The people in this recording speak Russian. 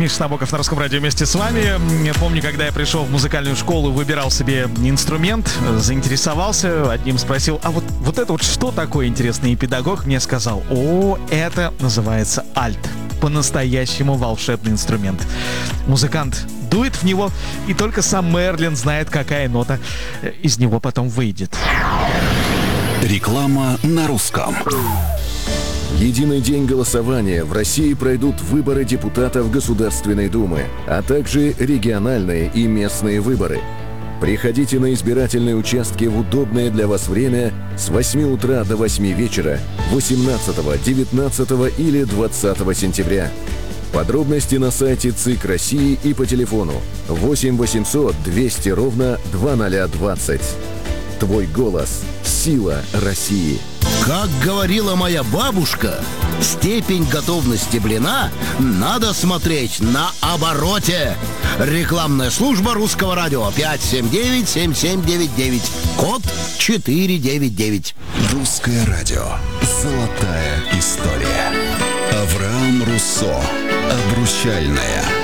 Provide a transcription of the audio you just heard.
Миша Набоков на Русском радио вместе с вами. Я помню, когда я пришел в музыкальную школу, выбирал себе инструмент, заинтересовался, одним спросил, а вот это вот что такое, интересный? И педагог мне сказал, это называется альт. По-настоящему волшебный инструмент. Музыкант дует в него, и только сам Мерлин знает, какая нота из него потом выйдет. Реклама на русском. Единый день голосования. В России пройдут выборы депутатов Государственной Думы, а также региональные и местные выборы. Приходите на избирательные участки в удобное для вас время с 8 утра до 8 вечера 18, 19 или 20 сентября. Подробности на сайте ЦИК России и по телефону 8 800 200 ровно 2020. Твой голос – сила России. Как говорила моя бабушка, степень готовности блина надо смотреть на обороте. Рекламная служба Русского радио 579-7799, код 499. Русское радио. Золотая история. Авраам Руссо. Обручальная.